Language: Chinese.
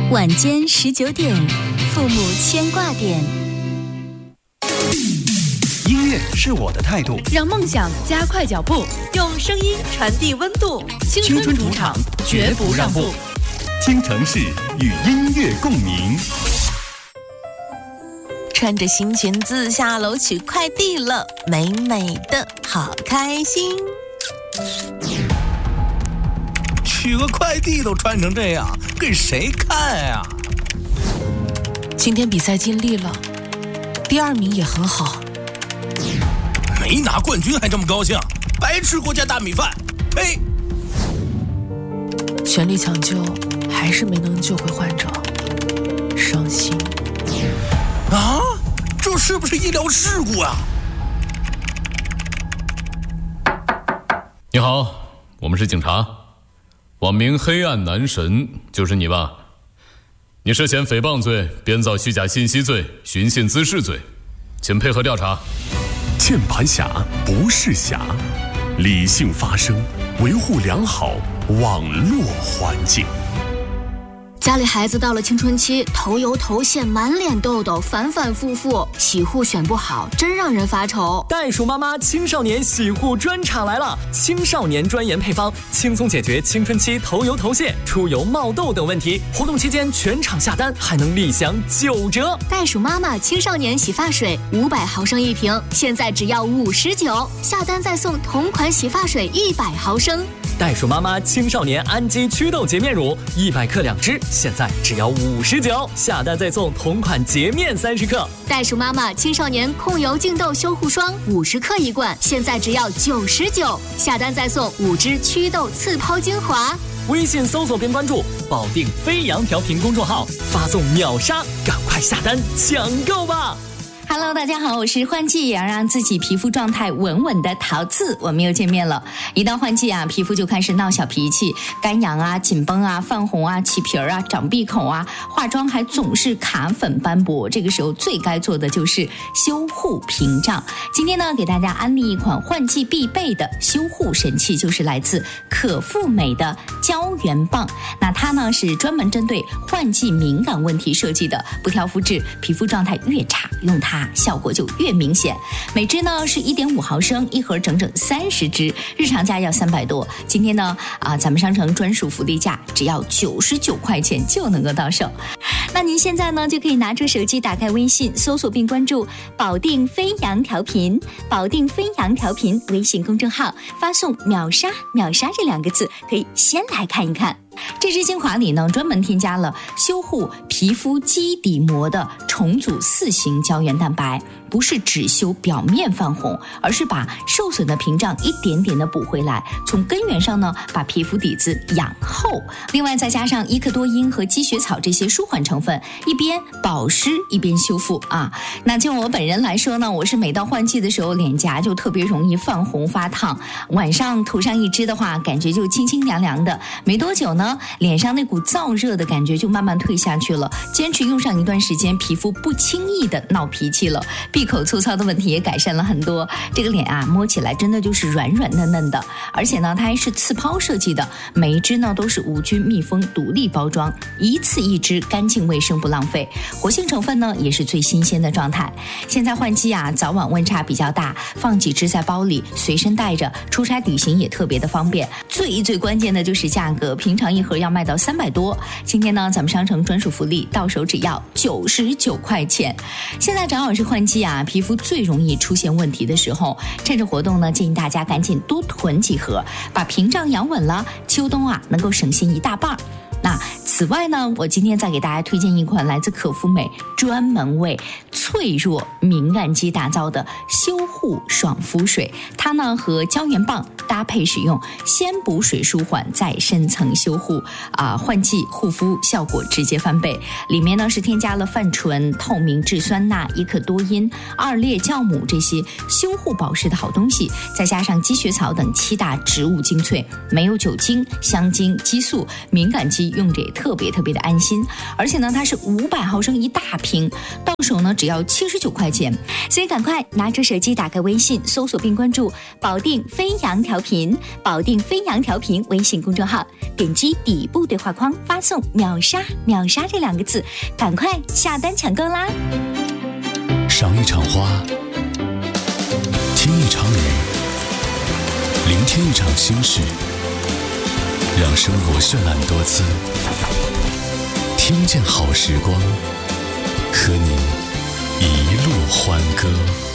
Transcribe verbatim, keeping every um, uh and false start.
晚间十九点，父母牵挂点。 音乐是我的态度， 让梦想加快脚步，用声音传递温度。青春主场，绝不让步。 京城市与音乐共鸣。 穿着新裙子下楼取快递了，美美的，好开心。 取个快递都穿成这样，给谁看呀？ 今天比赛尽力了，第二名也很好。 没拿冠军还这么高兴，白吃国家大米饭！呸！ 全力抢救，还是没能救回患者，伤心。 啊，这是不是医疗事故啊？ 你好，我们是警察，网名黑暗男神，就是你吧？你涉嫌诽谤罪、编造虚假信息罪、寻衅滋事罪，请配合调查。 键盘侠不是侠，理性发声，维护良好网络环境。 家里孩子到了青春期，头油头屑，满脸痘痘，反反复复，洗护选不好，真让人发愁。 袋鼠妈妈青少年洗护专场来了，青少年专研配方，轻松解决青春期头油头屑、出油冒痘等问题。活动期间全场下单还能立享九折。 袋鼠妈妈青少年洗发水五百毫升一瓶，现在只要五十九，下单再送同款洗发水一百毫升。 袋鼠妈妈青少年氨基祛痘洁面乳一百克两支，现在只要五十九，下单再送同款洁面三十克。 袋鼠妈妈青少年控油净痘修护霜五十克一罐，现在只要九十九，下单再送五支祛痘次抛精华。 微信搜索并关注保定飞扬调频公众号，发送秒杀，赶快下单抢购吧。 Hello， 大家好，我是换季也要让自己皮肤状态稳稳的陶瓷，我们又见面了。一到换季啊，皮肤就开始闹小脾气，干痒啊、紧绷啊、泛红啊、起皮儿啊、长闭口啊，化妆还总是卡粉斑驳。这个时候最该做的就是修护屏障。今天呢，给大家安利一款换季必备的修护神器，就是来自可复美的胶原棒。那它呢是专门针对换季敏感问题设计的，不挑肤质，皮肤状态越差，用它效果就越明显。每支呢是 一点五毫升，一盒整整三十支，日常价要三百多。今天呢啊，咱们商城专属福利价，只要九十九块钱就能够到手。那您现在呢就可以拿出手机，打开微信，搜索并关注保定飞扬调频，保定飞扬调频微信公众号，发送秒杀秒杀这两个字，可以先来看一看。这支精华里呢，专门添加了修护皮肤基底膜的重组四型胶原蛋白，不是只修表面泛红，而是把受损的屏障一点点的补回来，从根源上呢把皮肤底子养厚。另外再加上伊克多因和积雪草这些舒缓成分，一边保湿一边修复啊。那就我本人来说呢，我是每到换季的时候，脸颊就特别容易泛红发烫，晚上涂上一支的话，感觉就清清凉凉的，没多久呢脸上那股燥热的感觉就慢慢退下去了，坚持用上一段时间，皮肤不轻易的闹脾气了，闭口粗糙的问题也改善了很多。这个脸啊，摸起来真的就是软软嫩嫩的，而且呢它还是次抛设计的，每一支呢都是无菌密封独立包装，一次一支，干净卫生不浪费，活性成分呢也是最新鲜的状态。现在换季啊，早晚温差比较大，放几支在包里随身带着，出差旅行也特别的方便。最最关键的就是价格，平常一盒要卖到三百多，今天呢咱们商城专属福利，到手只要九十九块钱。现在正好是换季啊，皮肤最容易出现问题的时候，趁着活动呢，建议大家赶紧多囤几盒，把屏障养稳了，秋冬啊能够省心一大半。那此外呢，我今天再给大家推荐一款来自可复美专门为脆弱敏感肌打造的修护爽肤水，它呢和胶原棒搭配使用，先补水舒缓，再深层修护啊，换季护肤效果直接翻倍。里面呢是添加了泛醇、透明质酸钠、伊可多因、二裂酵母这些修护保湿的好东西，再加上积雪草等七大植物精粹，没有酒精、香精、激素，敏感肌机，用着也特别特别的安心。而且呢，它是五百毫升一大瓶，到手呢只要七十九块钱。所以赶快拿出手机，打开微信，搜索并关注保定飞扬调频，保定飞扬调频微信公众号，点击底部对话框发送秒杀秒杀这两个字，赶快下单抢购啦！ 赏一场花，听一场雨，聆听一场心事，让生活绚烂多姿，听见好时光，和你一路欢歌。